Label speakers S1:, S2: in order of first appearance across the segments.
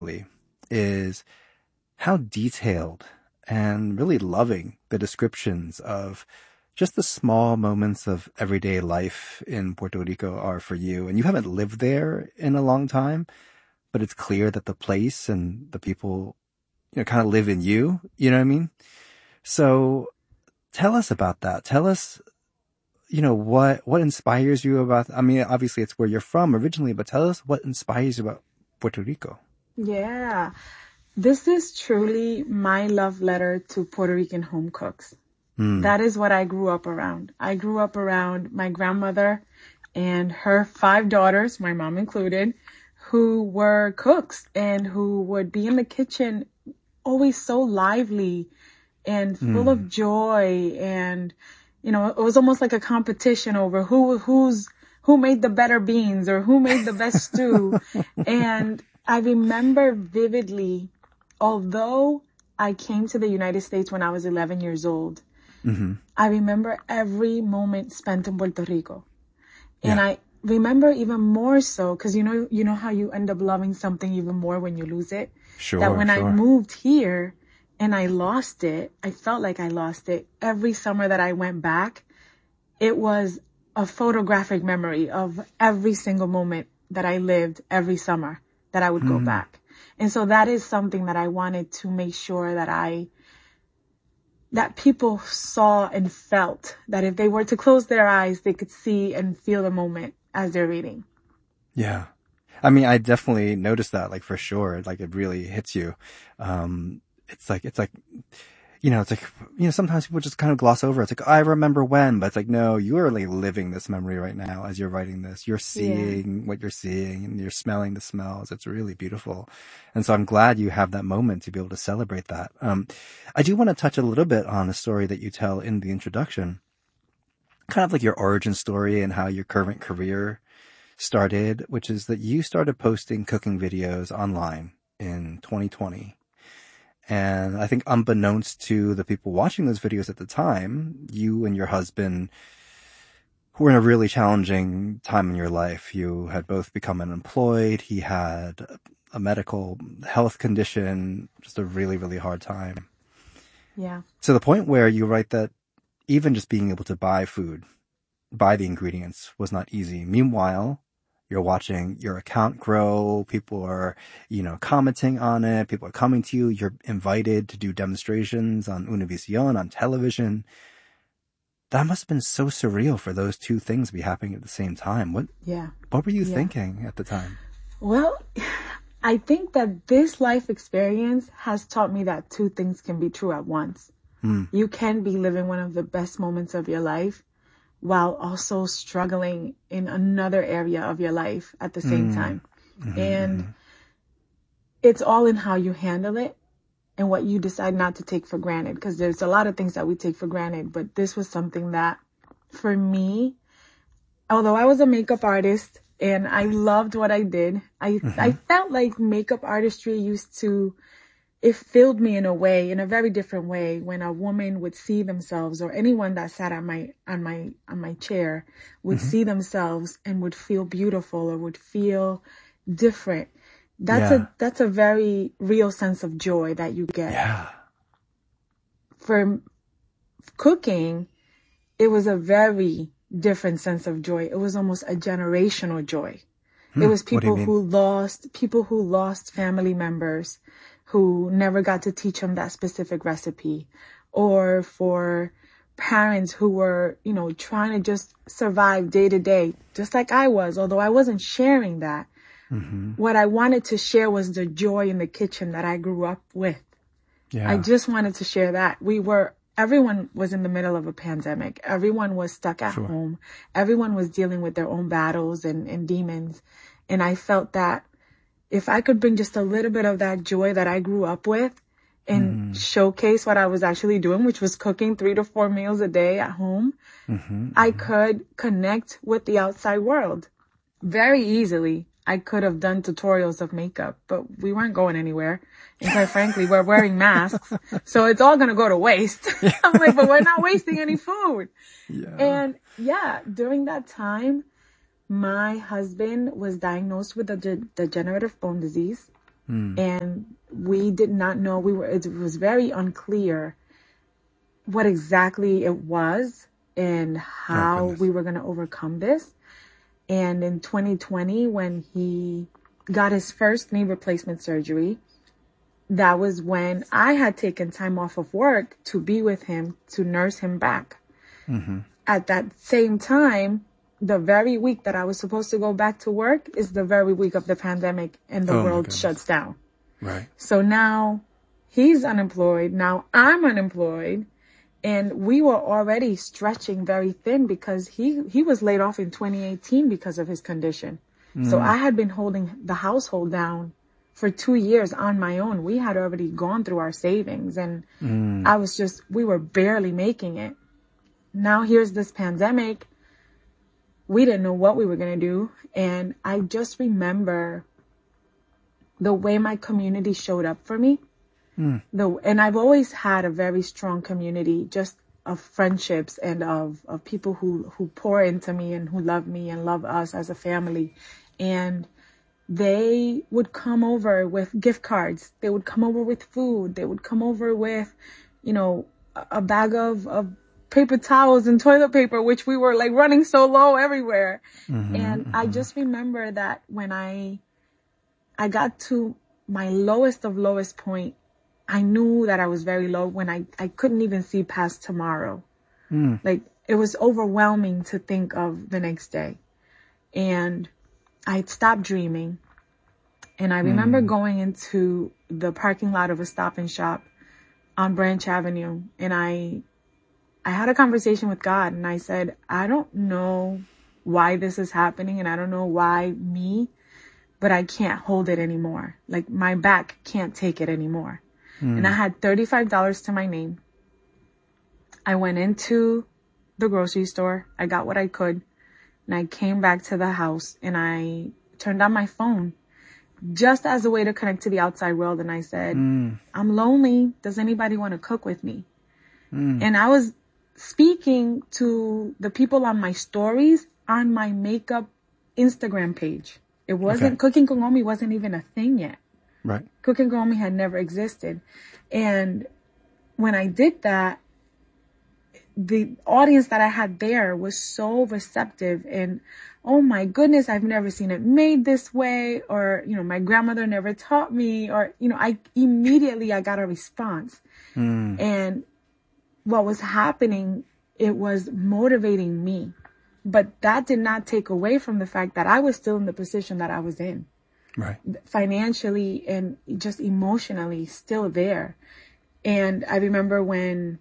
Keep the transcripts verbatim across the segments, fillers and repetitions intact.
S1: is how detailed and really loving the descriptions of just the small moments of everyday life in Puerto Rico are for you. And you haven't lived there in a long time, but it's clear that the place and the people, you know, kind of live in you. You know what I mean? So tell us about that. Tell us, you know, what, what inspires you about, I mean, obviously it's where you're from originally, but tell us what inspires you about Puerto Rico.
S2: Yeah. This is truly my love letter to Puerto Rican home cooks. Mm. That is what I grew up around. I grew up around my grandmother and her five daughters, my mom included, who were cooks and who would be in the kitchen always so lively and full mm. of joy. And, you know, it was almost like a competition over who, who's, who made the better beans or who made the best stew. And I remember vividly, although I came to the United States when I was eleven years old, mm-hmm. I remember every moment spent in Puerto Rico. And yeah. I remember even more so, because you know, you know how you end up loving something even more when you lose it?
S1: Sure.
S2: That when
S1: sure.
S2: I moved here and I lost it, I felt like I lost it. Every summer that I went back, it was a photographic memory of every single moment that I lived every summer that I would mm-hmm. go back. And so that is something that I wanted to make sure that I, that people saw and felt that if they were to close their eyes, they could see and feel the moment as they're reading.
S1: Yeah. I mean, I definitely noticed that, like, for sure. Like, it really hits you. Um, it's like, it's like, you know, it's like, you know, sometimes people just kind of gloss over. It's like, I remember when, but it's like, no, you are like living this memory right now as you're writing this. You're seeing yeah. what you're seeing and you're smelling the smells. It's really beautiful. And so I'm glad you have that moment to be able to celebrate that. Um, I do want to touch a little bit on a story that you tell in the introduction, kind of like your origin story and how your current career started, which is that you started posting cooking videos online in twenty twenty. And I think unbeknownst to the people watching those videos at the time, you and your husband were in a really challenging time in your life. You had both become unemployed. He had a medical health condition, just a really, really hard time.
S2: Yeah.
S1: To the point where you write that even just being able to buy food, buy the ingredients was not easy. Meanwhile, you're watching your account grow. People are, you know, commenting on it. People are coming to you. You're invited to do demonstrations on Univision, on television. That must have been so surreal for those two things to be happening at the same time. What,
S2: yeah.
S1: what were you
S2: yeah.
S1: thinking at the time?
S2: Well, I think that this life experience has taught me that two things can be true at once. Hmm. You can be living one of the best moments of your life while also struggling in another area of your life at the same mm. time. Mm-hmm, and mm-hmm. it's all in how you handle it and what you decide not to take for granted. Because there's a lot of things that we take for granted, but this was something that, for me, although I was a makeup artist and I loved what I did, I mm-hmm. I felt like makeup artistry used to, it filled me in a way, in a very different way, when a woman would see themselves, or anyone that sat on my, on my, on my chair would mm-hmm. see themselves and would feel beautiful or would feel different. That's yeah. a, that's a very real sense of joy that you get.
S1: Yeah.
S2: For cooking, it was a very different sense of joy. It was almost a generational joy. Hmm. It was people who lost, people who lost family members who never got to teach them that specific recipe, or for parents who were, you know, trying to just survive day to day, just like I was, although I wasn't sharing that. Mm-hmm. What I wanted to share was the joy in the kitchen that I grew up with. Yeah. I just wanted to share that. We were, everyone was in the middle of a pandemic. Everyone was stuck at sure. home. Everyone was dealing with their own battles and, and demons. And I felt that if I could bring just a little bit of that joy that I grew up with and mm. showcase what I was actually doing, which was cooking three to four meals a day at home, mm-hmm, I mm-hmm. could connect with the outside world very easily. I could have done tutorials of makeup, but we weren't going anywhere. And quite frankly, we're wearing masks, so it's all going to go to waste. I'm like, but we're not wasting any food. Yeah. And yeah, during that time, my husband was diagnosed with a de- degenerative bone disease. Mm. And we did not know, we were, it was very unclear what exactly it was and how oh, we were going to overcome this. And in twenty twenty, when he got his first knee replacement surgery, that was when I had taken time off of work to be with him, to nurse him back. Mm-hmm. At that same time, the very week that I was supposed to go back to work is the very week of the pandemic and the oh world shuts down.
S1: Right.
S2: So now he's unemployed. Now I'm unemployed. And we were already stretching very thin because he, he was laid off in twenty eighteen because of his condition. Mm. So I had been holding the household down for two years on my own. We had already gone through our savings and mm. I was just, we were barely making it. Now here's this pandemic. We didn't know what we were going to do. And I just remember the way my community showed up for me. Mm. The, and I've always had a very strong community, just of friendships and of, of people who, who pour into me and who love me and love us as a family. And they would come over with gift cards. They would come over with food. They would come over with, you know, a, a bag of, of paper towels and toilet paper, which we were like running so low everywhere. Mm-hmm, and mm-hmm. I just remember that when I, I got to my lowest of lowest point, I knew that I was very low when I, I couldn't even see past tomorrow. Mm. Like it was overwhelming to think of the next day. And I'd stopped dreaming. And I remember mm. going into the parking lot of a Stop and Shop on Branch Avenue. And I, I had a conversation with God and I said, I don't know why this is happening and I don't know why me, but I can't hold it anymore. Like my back can't take it anymore. Mm. And I had thirty-five dollars to my name. I went into the grocery store. I got what I could. And I came back to the house and I turned on my phone just as a way to connect to the outside world. And I said, mm. I'm lonely. Does anybody want to cook with me? Mm. And I was speaking to the people on my stories on my makeup Instagram page. It wasn't, okay. Cooking con Omi wasn't even a thing yet.
S1: Right.
S2: Cooking con Omi had never existed. And when I did that, the audience that I had there was so receptive and, oh my goodness, I've never seen it made this way. Or, you know, my grandmother never taught me, or, you know, I immediately, I got a response. Mm. And what was happening, it was motivating me, but that did not take away from the fact that I was still in the position that I was in.
S1: Right.
S2: Financially and just emotionally still there. And I remember when,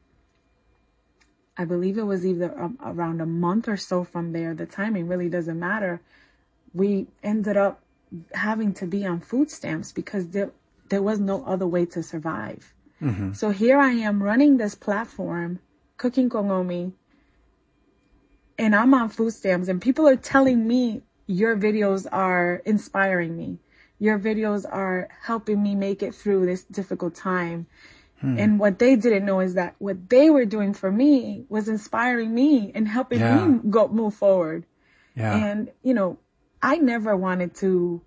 S2: I believe it was either um, around a month or so from there, the timing really doesn't matter. We ended up having to be on food stamps because there, there was no other way to survive. Mm-hmm. So here I am running this platform, Cooking con Omi, and I'm on food stamps and people are telling me, your videos are inspiring me. Your videos are helping me make it through this difficult time. Hmm. And what they didn't know is that what they were doing for me was inspiring me and helping yeah. me go move forward. Yeah. And, you know, I never wanted to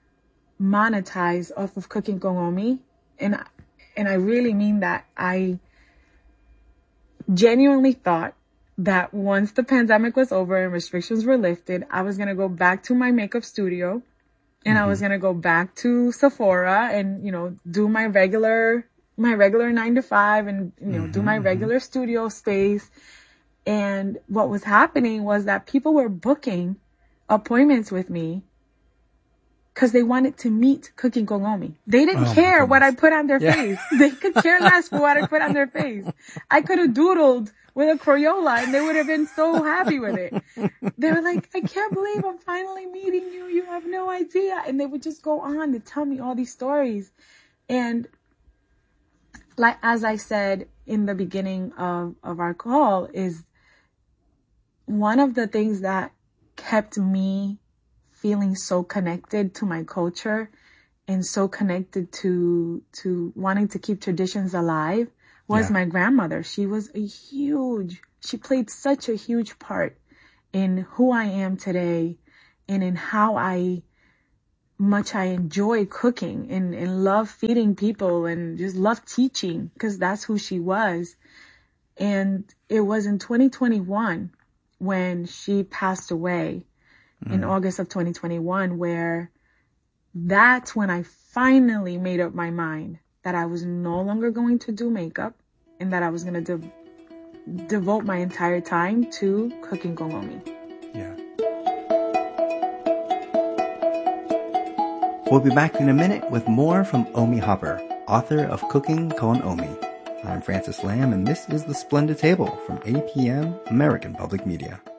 S2: monetize off of Cooking con Omi. And, and I really mean that. I genuinely thought that once the pandemic was over and restrictions were lifted, I was going to go back to my makeup studio and mm-hmm. I was going to go back to Sephora and, you know, do my regular, my regular nine to five and, you know, mm-hmm. do my regular studio space. And what was happening was that people were booking appointments with me because they wanted to meet Cooking con Omi. They didn't oh care what I put on their yeah. face. They could care less for what I put on their face. I could have doodled with a Crayola and they would have been so happy with it. They were like, I can't believe I'm finally meeting you. You have no idea. And they would just go on to tell me all these stories. And like, as I said in the beginning of, of our call, is one of the things that kept me feeling so connected to my culture and so connected to, to wanting to keep traditions alive was yeah. my grandmother. She was a huge, she played such a huge part in who I am today and in how I much I enjoy cooking and, and love feeding people and just love teaching, because that's who she was. And it was in twenty twenty-one when she passed away, mm. in August of twenty twenty-one, where that's when I finally made up my mind that I was no longer going to do makeup and that I was going to de- devote my entire time to cooking con Omi.
S1: Yeah. We'll be back in a minute with more from Omi Hopper, author of Cooking con Omi. I'm Francis Lamb, and this is The Splendid Table from A P M American Public Media.